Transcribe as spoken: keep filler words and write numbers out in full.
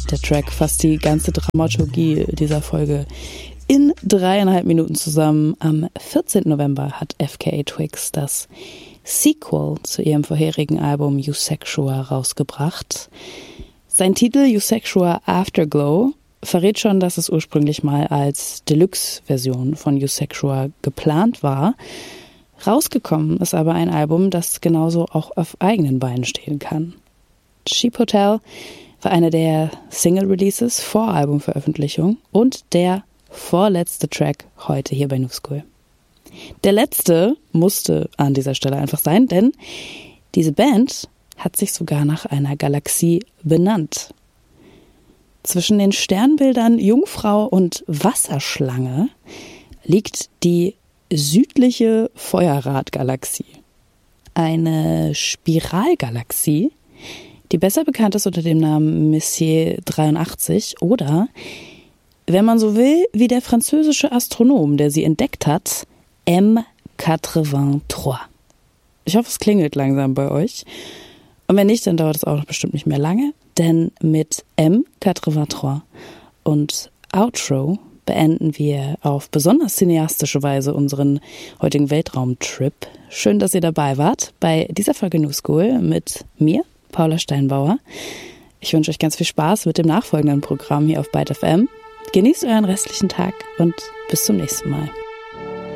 Der Track fasst die ganze Dramaturgie dieser Folge in dreieinhalb Minuten zusammen. Am vierzehnten November hat F K A Twigs das Sequel zu ihrem vorherigen Album Eusexual rausgebracht. Sein Titel Eusexual Afterglow verrät schon, dass es ursprünglich mal als Deluxe-Version von Eusexual geplant war. Rausgekommen ist aber ein Album, das genauso auch auf eigenen Beinen stehen kann. Cheap Hotel war eine der Single-Releases vor Albumveröffentlichung und der vorletzte Track heute hier bei New School. Der letzte musste an dieser Stelle einfach sein, denn diese Band hat sich sogar nach einer Galaxie benannt. Zwischen den Sternbildern Jungfrau und Wasserschlange liegt die südliche Feuerrad-Galaxie. Eine Spiralgalaxie, die besser bekannt ist unter dem Namen Messier dreiundachtzig oder, wenn man so will, wie der französische Astronom, der sie entdeckt hat, M dreiundachtzig. Ich hoffe, es klingelt langsam bei euch. Und wenn nicht, dann dauert es auch noch bestimmt nicht mehr lange, denn mit M dreiundachtzig und Outro beenden wir auf besonders cineastische Weise unseren heutigen Weltraumtrip. Schön, dass ihr dabei wart bei dieser Folge New School mit mir, Paula Steinbauer. Ich wünsche euch ganz viel Spaß mit dem nachfolgenden Programm hier auf Byte F M. Genießt euren restlichen Tag und bis zum nächsten Mal.